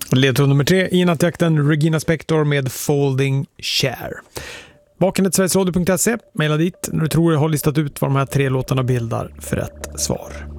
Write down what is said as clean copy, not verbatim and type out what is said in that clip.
Ledtråd nummer 3 i nattjakten, Regina Spektor med Folding Chair. Vakenet.sverigesradio.se, mejla dit när du tror jag har listat ut vad de här 3 låtarna bildar för rätt svar.